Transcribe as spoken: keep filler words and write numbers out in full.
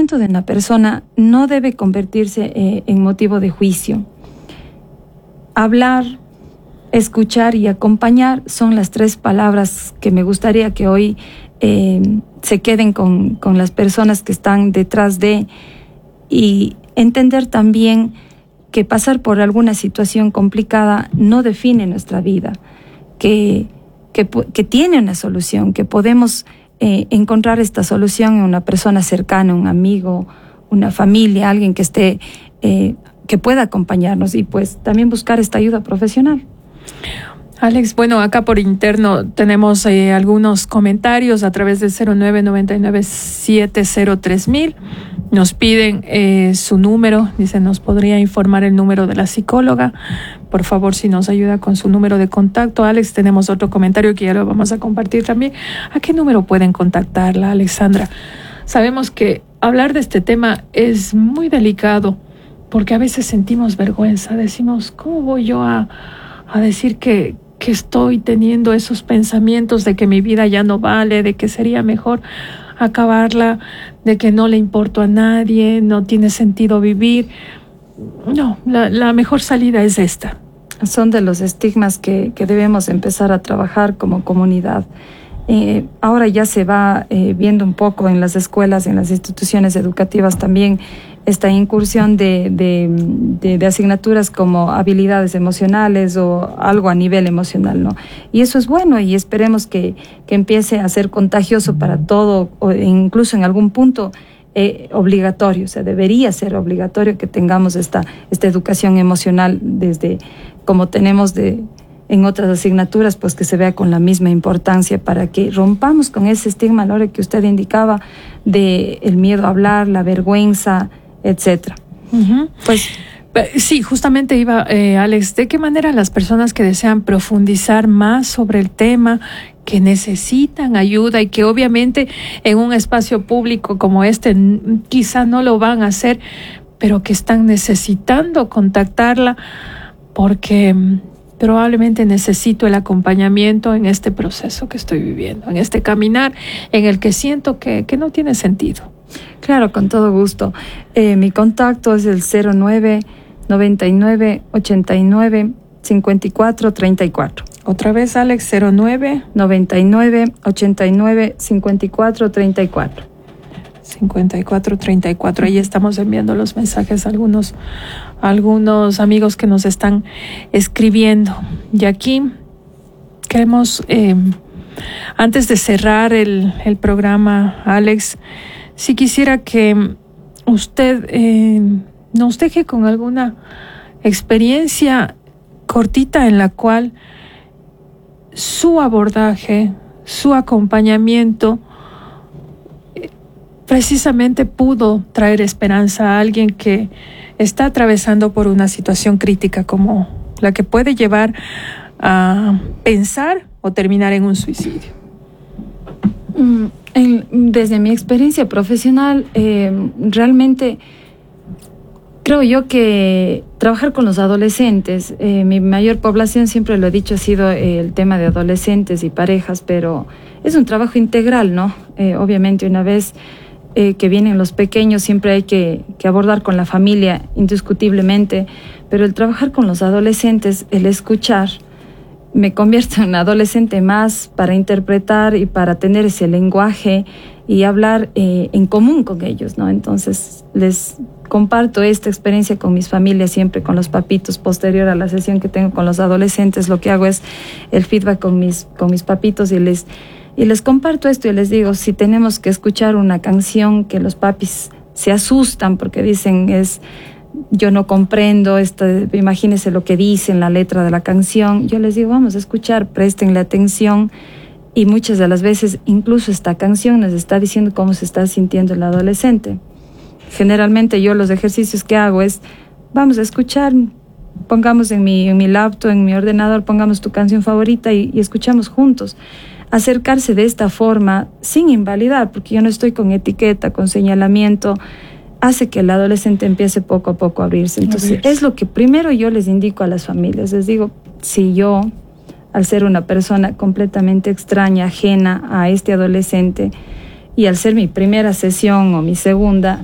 acompañamiento de una persona no debe convertirse eh, en motivo de juicio. Hablar, escuchar y acompañar son las tres palabras que me gustaría que hoy eh, se queden con, con las personas que están detrás de, y entender también que pasar por alguna situación complicada no define nuestra vida, que, que, que tiene una solución, que podemos eh, encontrar esta solución en una persona cercana, un amigo, una familia, alguien que esté, eh, que pueda acompañarnos, y pues también buscar esta ayuda profesional. Alex, bueno, acá por interno tenemos eh, algunos comentarios a través del cero nueve nueve nueve siete cero tres mil. Nos piden eh, su número, dice, ¿nos podría informar el número de la psicóloga? Por favor, si nos ayuda con su número de contacto. Alex, tenemos otro comentario que ya lo vamos a compartir también. ¿A qué número pueden contactarla, Alexandra? Sabemos que hablar de este tema es muy delicado, porque a veces sentimos vergüenza, decimos, ¿cómo voy yo a, a decir que, que estoy teniendo esos pensamientos de que mi vida ya no vale, de que sería mejor acabarla, de que no le importo a nadie, no tiene sentido vivir? No, la, la mejor salida es esta. Son de los estigmas que, que debemos empezar a trabajar como comunidad. Eh, ahora ya se va eh, viendo un poco en las escuelas, en las instituciones educativas también, esta incursión de, de, de, de asignaturas como habilidades emocionales o algo a nivel emocional, ¿no? Y eso es bueno, y esperemos que, que empiece a ser contagioso para todo, o incluso en algún punto eh, obligatorio. O sea, debería ser obligatorio que tengamos esta, esta educación emocional desde como tenemos de en otras asignaturas, pues que se vea con la misma importancia, para que rompamos con ese estigma a la hora que usted indicaba de el miedo a hablar, la vergüenza, etcétera. Uh-huh. Pues sí, justamente iba, eh, Alex, ¿de qué manera las personas que desean profundizar más sobre el tema, que necesitan ayuda y que obviamente en un espacio público como este quizá no lo van a hacer, pero que están necesitando contactarla porque probablemente necesito el acompañamiento en este proceso que estoy viviendo, en este caminar en el que siento que, que no tiene sentido? Claro, con todo gusto. Eh, mi contacto es el cero nueve noventa y nueve ochenta y nueve cincuenta y cuatro treinta y cuatro. Otra vez, Alex, cero nueve noventa y nueve ochenta y nueve cincuenta y cuatro treinta y cuatro. cincuenta y cuatro treinta y cuatro. Ahí estamos enviando los mensajes a algunos, a algunos amigos que nos están escribiendo. Y aquí queremos, eh, antes de cerrar el, el programa, Alex, si quisiera que usted eh, nos deje con alguna experiencia cortita en la cual su abordaje, su acompañamiento eh, precisamente pudo traer esperanza a alguien que está atravesando por una situación crítica como la que puede llevar a pensar o terminar en un suicidio. Mm. En, desde mi experiencia profesional, eh, realmente creo yo que trabajar con los adolescentes, eh, mi mayor población, siempre lo he dicho, ha sido eh, el tema de adolescentes y parejas, pero es un trabajo integral, ¿no? Eh, obviamente una vez eh, que vienen los pequeños siempre hay que, que abordar con la familia indiscutiblemente, pero el trabajar con los adolescentes, el escuchar, me convierto en un adolescente más para interpretar y para tener ese lenguaje y hablar eh, en común con ellos, ¿no? Entonces les comparto esta experiencia con mis familias, siempre con los papitos. Posterior a la sesión que tengo con los adolescentes, lo que hago es el feedback con mis, con mis papitos y les, y les comparto esto y les digo, si tenemos que escuchar una canción que los papis se asustan porque dicen es... yo no comprendo, esta, imagínense lo que dice en la letra de la canción. Yo les digo, vamos a escuchar, préstenle atención, y muchas de las veces incluso esta canción nos está diciendo cómo se está sintiendo el adolescente. Generalmente yo los ejercicios que hago es, vamos a escuchar, pongamos en mi, en mi laptop, en mi ordenador, pongamos tu canción favorita y, y escuchamos juntos. Acercarse de esta forma, sin invalidar, porque yo no estoy con etiqueta, con señalamiento, hace que el adolescente empiece poco a poco a abrirse. Entonces, abrirse. Es lo que primero yo les indico a las familias. Les digo, si yo, al ser una persona completamente extraña, ajena a este adolescente, y al ser mi primera sesión o mi segunda,